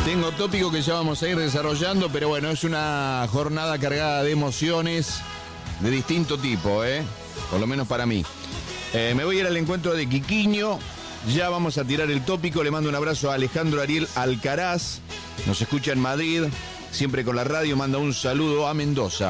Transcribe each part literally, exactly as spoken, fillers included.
Tengo tópico que ya vamos a ir desarrollando, pero bueno, es una jornada cargada de emociones de distinto tipo, ¿eh? Por lo menos para mí. Eh, me voy a ir al encuentro de Quiquiño. Ya vamos a tirar el tópico. Le mando un abrazo a Alejandro Ariel Alcaraz. Nos escucha en Madrid, siempre con la radio. Manda un saludo a Mendoza.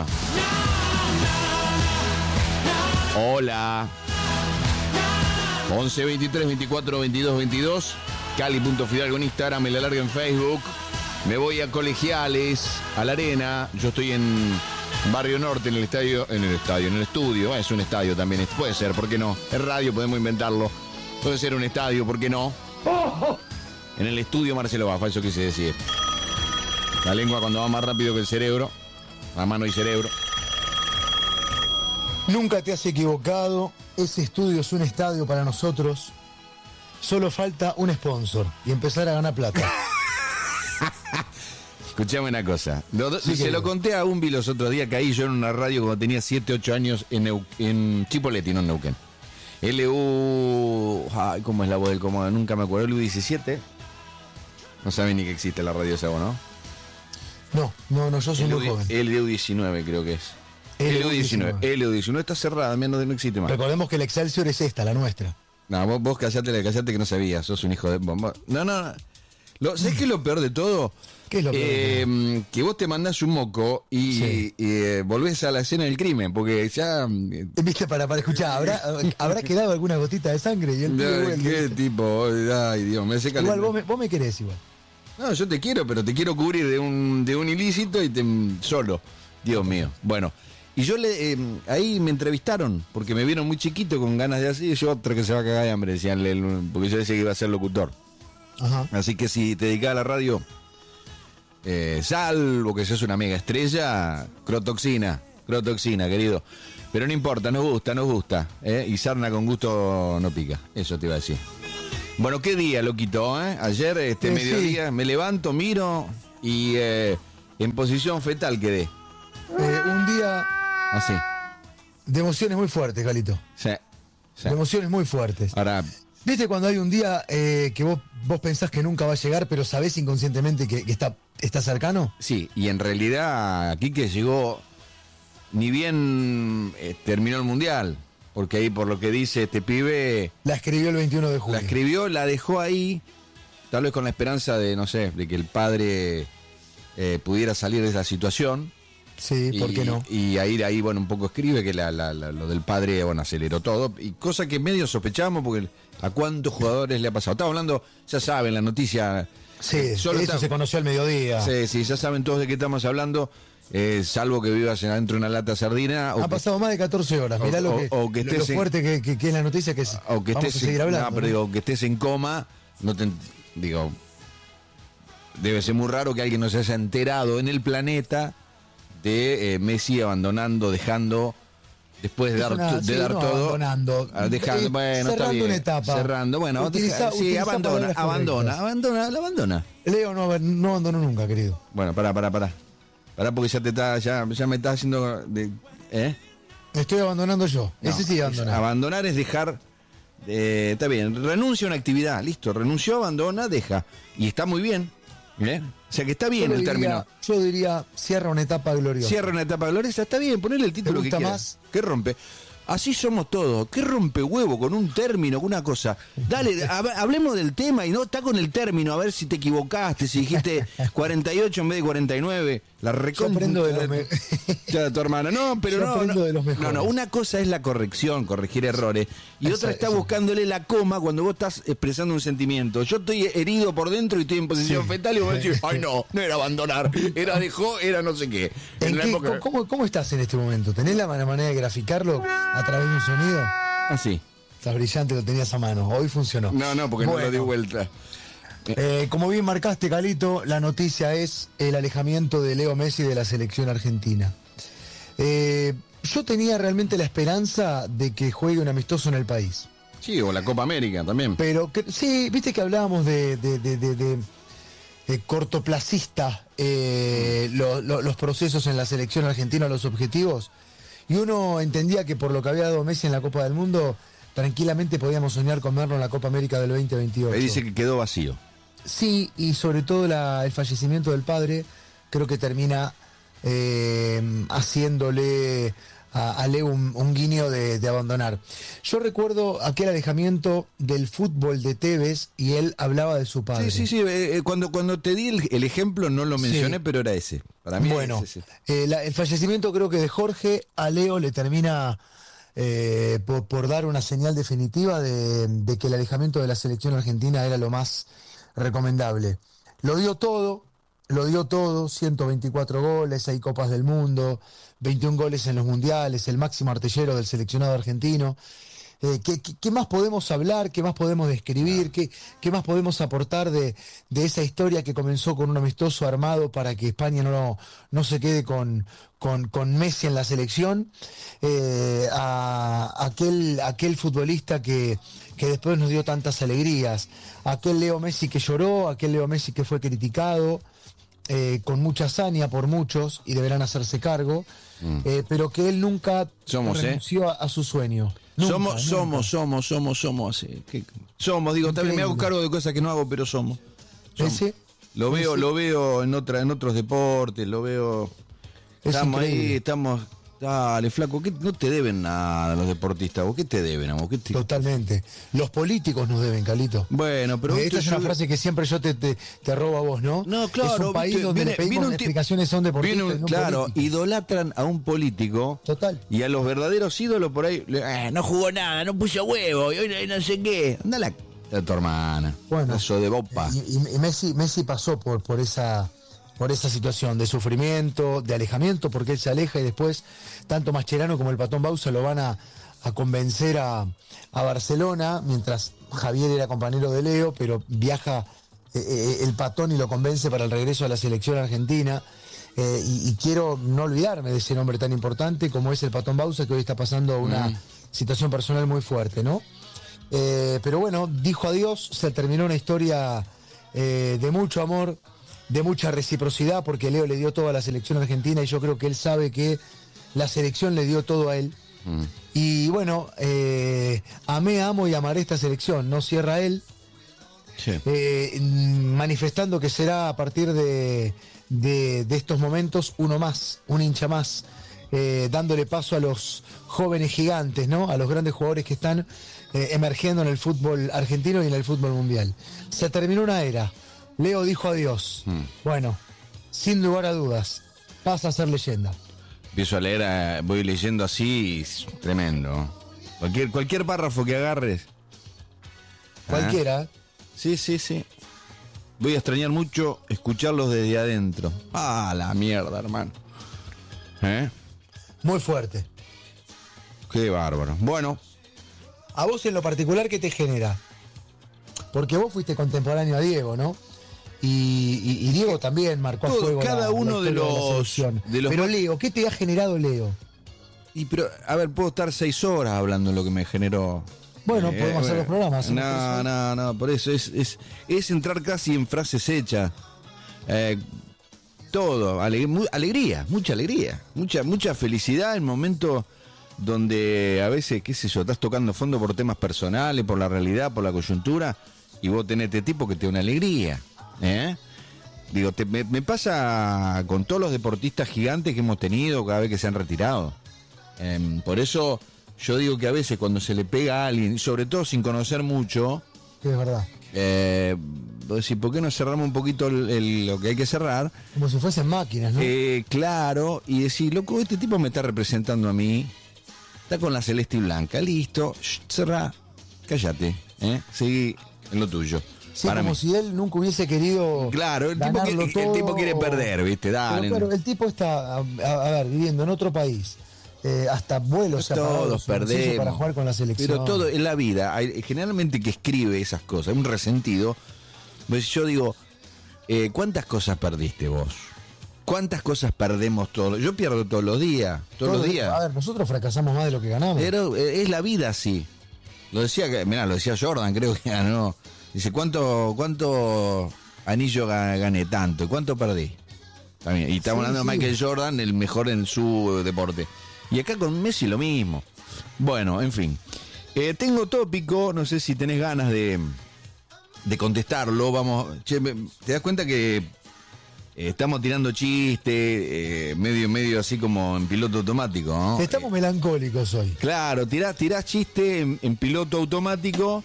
Hola. once, veintitrés, veinticuatro, veintidós, veintidós. Cali.fidalgo en Instagram, me la larga en Facebook. Me voy a Colegiales, a la Arena. Yo estoy en Barrio Norte, en el estadio, en el estadio, en el estudio. Es un estadio también, puede ser, ¿por qué no? Es radio, podemos inventarlo. Puede ser un estadio, ¿por qué no? En el estudio Marcelo Bafa, eso quise decir. La lengua cuando va más rápido que el cerebro. La mano y cerebro. Nunca te has equivocado. Ese estudio es un estadio para nosotros. Solo falta un sponsor y empezar a ganar plata. Escuchame una cosa. Lo, Sí, se querido. lo conté a Umbi los otros días. Caí yo en una radio cuando tenía siete, ocho años en, Neu- en Chipoleti, no en Neuquén. L U... Ay, ¿cómo es la voz del cómodo? Nunca me acuerdo. L U diecisiete. No saben ni que existe la radio esa, ¿o no? No, no, no, yo soy muy joven. L U diecinueve creo que es. L U diecinueve. L U diecinueve está cerrada, menos de no existe más. Recordemos que el Excelsior es esta, la nuestra. No, vos, vos callate, callate que no sabías, sos un hijo de bomba. No, no, no. Lo, ¿Sabés qué es lo peor de todo? ¿Qué es lo peor de Eh, que vos te mandás un moco y, Sí. y, eh, volvés a la escena del crimen, porque ya... eh, Viste, para, para escuchar, ¿habrá, habrá quedado alguna gotita de sangre y el pibe ya, vuelve, ¿Qué ¿viste? tipo? Ay, Dios, me hace Igual calentar. vos me, vos me querés igual. No, yo te quiero, pero te quiero cubrir de un, de un ilícito y te, solo. Dios mío. Bueno, y yo le eh, ahí me entrevistaron, porque me vieron muy chiquito con ganas de así, y yo otro que se va a cagar de hambre, decían, porque yo decía que iba a ser locutor. Ajá. Así que si te dedicas a la radio, eh, salvo que seas una mega estrella, crotoxina, crotoxina, querido. Pero no importa, nos gusta, nos gusta. ¿eh? Y sarna con gusto no pica, eso te iba a decir. Bueno, qué día, loquito, ¿eh? Ayer, este Eh, mediodía, sí. me levanto, miro y eh, en posición fetal quedé. Eh, un día Así. de emociones muy fuertes, Galito. Sí. sí. De emociones muy fuertes. Ahora, ¿Viste cuando hay un día eh, que vos, vos pensás que nunca va a llegar, pero sabés inconscientemente que, que está, está cercano? sí, y en realidad aquí que llegó, ni bien eh, terminó el mundial, porque ahí por lo que dice este pibe, La escribió el veintiuno de julio. la escribió, la dejó ahí, tal vez con la esperanza de, no sé, de que el padre eh, pudiera salir de esa situación. Sí, ¿por y, qué no? Y ahí, ahí, bueno, un poco escribe que la, la- la- lo del padre, bueno, aceleró todo. Y cosa que medio sospechamos porque a cuántos jugadores le ha pasado. Estamos hablando, ya saben, la noticia. Sí, eh, solo eso está- se conoció al mediodía. Sí, sí, ya saben todos de qué estamos hablando, eh, salvo que vivas adentro de una lata de sardina. O Ha que, pasado más de catorce horas. Mirá o- lo que, o- o que lo- estés lo en- fuerte que, que- que es la noticia que es, o que vamos estés a seguir en, hablando. no, pero ¿no? digo, que estés en coma, no te, digo, debe ser muy raro que alguien no se haya enterado en el planeta de eh, Messi abandonando, dejando, después de Es dar, una- to- de sí, dar no, todo, abandonando. ah, dejando, Eh, bueno, está cerrando bien, una etapa. cerrando, bueno, Utiliza- deja- sí, utiliza abandona, palabras abandona, correctas. abandona, la abandona. Leo no, no abandonó nunca, querido. Bueno, pará, pará, pará, pará porque ya te está, ya, ya me estás haciendo, de, ¿eh? Estoy abandonando yo. No, Ese sí es- abandona. abandonar es dejar. eh, está bien, renuncia a una actividad, listo, renunció, abandona, deja. Y está muy bien. ¿eh? O sea que está bien Yo el diría- término. Yo diría, cierra una etapa gloriosa. Cierra una etapa gloriosa, está bien, ponele el título que gusta quieras. más? ¿Qué rompe? Así somos todos. ¿Qué rompe huevo con un término, con una cosa? Dale, hab- hablemos del tema y no está con el término, a ver si te equivocaste, si dijiste cuarenta y ocho en vez de cuarenta y nueve. La recon... Yo aprendo de los me- Ya, tu hermana. No, pero Yo no. aprendo no, de los no, mejores. no, una cosa es la corrección, corregir errores. Y Esa- otra está esa. buscándole la coma cuando vos estás expresando un sentimiento. Yo estoy herido por dentro y estoy en posición Sí. fetal y vos decís, ay no, no era abandonar, era dejó, era no sé qué. ¿En la qué- época- cómo, cómo estás en este momento? ¿Tenés la man- manera de graficarlo a través de un sonido? Así. Estás brillante, lo tenías a mano. Hoy funcionó. No, no, porque no Bueno, lo di vuelta. eh, como bien marcaste, Calito, la noticia es el alejamiento de Leo Messi de la selección argentina. Eh, yo tenía realmente la esperanza de que juegue un amistoso en el país. Sí, o la Copa América también. Pero que, sí, viste que hablábamos de, de, de, de- de- de cortoplacista, eh, lo- lo- los procesos en la selección argentina, los objetivos. Y uno entendía que por lo que había dado Messi en la Copa del Mundo, tranquilamente podíamos soñar con verlo en la Copa América del veinte veintiocho. Me dice que quedó vacío. Sí, y sobre todo la, el fallecimiento del padre, creo que termina eh, haciéndole a, a Leo un, un guiño de, de abandonar. Yo recuerdo aquel alejamiento del fútbol de Tevez y él hablaba de su padre. Sí, sí, sí. Eh, cuando, cuando te di el, el ejemplo no lo mencioné, sí, pero era ese. Para mí bueno, es ese. Eh, la, el fallecimiento creo que de Jorge a Leo le termina eh, por, por dar una señal definitiva de, de que el alejamiento de la selección argentina era lo más recomendable. Lo dio todo, lo dio todo, ciento veinticuatro goles, seis Copas del Mundo, veintiún goles en los mundiales, el máximo artillero del seleccionado argentino. Eh, ¿qué, qué, ¿Qué más podemos hablar? ¿Qué más podemos describir? ¿Qué, qué más podemos aportar de, de esa historia que comenzó con un amistoso armado para que España no, no se quede con, con, con Messi en la selección? Eh, a aquel, aquel futbolista que, que después nos dio tantas alegrías. Aquel Leo Messi que lloró, aquel Leo Messi que fue criticado, eh, con mucha hazaña por muchos, y deberán hacerse cargo, mm. eh, pero que él nunca somos, renunció ¿eh? a, a su sueño. Nunca, somos, nunca. somos, somos, somos, somos, así. Que, somos, digo, también me hago cargo de cosas que no hago, pero somos. somos. Ese, lo veo, ese. lo veo en otra, en otros deportes, lo veo. Es estamos increíble. ahí, estamos. Dale, flaco, ¿qué, no te deben nada los deportistas? ¿Vos qué te deben a vos? ¿Qué te... Totalmente. Los políticos nos deben, Calito. Bueno, pero... Esta es una yo... frase que siempre yo te, te, te robo a vos, ¿no? No, claro. Es un país viste, donde viene, le pedimos viene un explicaciones a un deportista. un, y no claro, político. Idolatran a un político. Total. Y a los verdaderos ídolos por ahí... Eh, no jugó nada, no puso huevo, y hoy no, no sé qué. Anda la... de tu hermana. Bueno. Eso de bopa. Y, y, y Messi, Messi pasó por, por esa... por esa situación de sufrimiento, de alejamiento, porque él se aleja y después tanto Mascherano como el Patón Bausa lo van a, a convencer a, a Barcelona, mientras Javier era compañero de Leo, pero viaja eh, eh, el Patón y lo convence para el regreso a la selección argentina. Eh, y, y quiero no olvidarme de ese nombre tan importante como es el Patón Bausa, que hoy está pasando una mm. situación personal muy fuerte, ¿no? Eh, pero bueno, dijo adiós, se terminó una historia eh, de mucho amor, de mucha reciprocidad, porque Leo le dio todo a la selección argentina y yo creo que él sabe que la selección le dio todo a él. Mm. Y bueno, eh, amé, amo y amaré esta selección, no cierra él, sí. eh, manifestando que será a partir de, de, de estos momentos uno más, un hincha más, eh, dándole paso a los jóvenes gigantes, ¿no? A los grandes jugadores que están eh, emergiendo en el fútbol argentino y en el fútbol mundial. Se terminó una era. Leo dijo adiós. Hmm. Bueno, sin lugar a dudas, pasa a ser leyenda. Empiezo a leer, voy leyendo así, tremendo. Cualquier, cualquier párrafo que agarres. Cualquiera. ¿Ah? Sí, sí, sí. Voy a extrañar mucho escucharlos desde adentro. Ah, la mierda, hermano. ¿Eh? Muy fuerte. Qué bárbaro. Bueno. A vos en lo particular, ¿qué te genera? Porque vos fuiste contemporáneo a Diego, ¿no? Y, y, y Diego también marcó Todo, a fuego cada la, uno la de, los, de, de los... Pero Leo, ¿qué te ha generado Leo? Y pero, a ver, puedo estar seis horas hablando de lo que me generó. Bueno, eh, podemos bueno. hacer los programas. No, no, no, por eso es, es, es entrar casi en frases hechas. Eh, todo, aleg mu alegría, mucha alegría, mucha, mucha felicidad en momentos donde a veces, qué sé yo, estás tocando fondo por temas personales, por la realidad, por la coyuntura, y vos tenés este tipo que te da una alegría. ¿Eh? Digo, te, me, me pasa con todos los deportistas gigantes que hemos tenido cada vez que se han retirado. Eh, por eso yo digo que a veces cuando se le pega a alguien, sobre todo sin conocer mucho, sí, es verdad. Eh, vos decís, ¿por qué no cerramos un poquito el, el, lo que hay que cerrar? Como si fuesen máquinas, ¿no? Eh, claro, y decir, loco, este tipo me está representando a mí, está con la celeste y blanca, listo, shh, cerrá, cállate, ¿eh? Seguí en lo tuyo. Sí, para como mí. Si él nunca hubiese querido. Claro, el tipo, quiere, todo. el tipo quiere perder, ¿viste? Dale. Pero, claro, el tipo está, a, a ver, viviendo en otro país. Eh, hasta vuelos todos perdemos para jugar con la selección. Pero todo en la vida, hay, generalmente que escribe esas cosas, un resentido. Pues yo digo, eh, ¿cuántas cosas perdiste vos? ¿Cuántas cosas perdemos todos? Yo pierdo todos los días, todos todo, los días. A ver, nosotros fracasamos más de lo que ganamos. Pero eh, es la vida así. Lo decía, mirá, lo decía Jordan, creo que ganó. Dice, ¿cuánto, cuánto anillo gané tanto? ¿Cuánto perdí? También. Y estamos sí, hablando sí. de Michael Jordan, el mejor en su deporte. Y acá con Messi lo mismo. Bueno, en fin. Eh, tengo tópico, no sé si tenés ganas de, de contestarlo, vamos, che, me- te das cuenta que eh, estamos tirando chistes, eh, medio, medio así como en piloto automático, ¿no? Estamos melancólicos hoy. Claro, tirás, tirás chiste en, en piloto automático,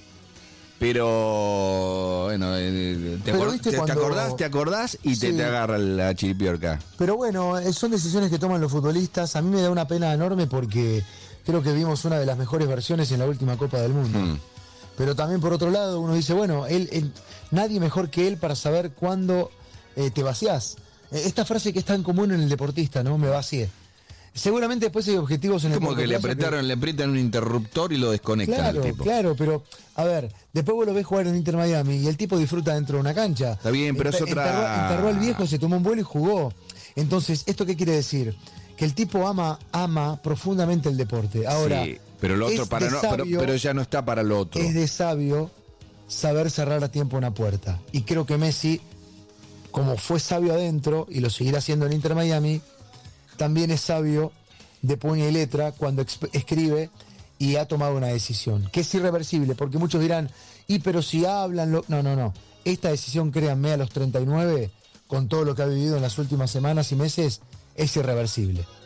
pero bueno, eh, te, Pero acor- viste te- te cuando- acordás, te acordás y te, Sí. te agarra la chiripiorca. Pero bueno, eh, son decisiones que toman los futbolistas. A mí me da una pena enorme porque creo que vimos una de las mejores versiones en la última Copa del Mundo. Mm. Pero también por otro lado uno dice, bueno, él, él- nadie mejor que él para saber cuándo eh, te vaciás. Eh, esta frase que es tan común en el deportista, ¿no? Me vacié. Seguramente después hay objetivos en el Como corto que le plazo apretaron, le aprietan un interruptor y lo desconectan Claro, al tipo. claro, pero a ver, después vos lo ves jugar en Inter Miami y el tipo disfruta dentro de una cancha. Está bien, pero es Enter- otra- Enterró, enterró al viejo, se tomó un vuelo y jugó. Entonces, ¿esto qué quiere decir? Que el tipo ama, ama profundamente el deporte. Ahora, Sí, pero lo otro es para de no, pero, sabio- pero ya no está para lo otro. es de sabio saber cerrar a tiempo una puerta. Y creo que Messi, como fue sabio adentro y lo seguirá haciendo en Inter Miami, también es sabio de puño y letra cuando exp- escribe y ha tomado una decisión, que es irreversible, porque muchos dirán, y pero si hablan, lo-". no, no, no. Esta decisión, créanme, a los treinta y nueve, con todo lo que ha vivido en las últimas semanas y meses, es irreversible.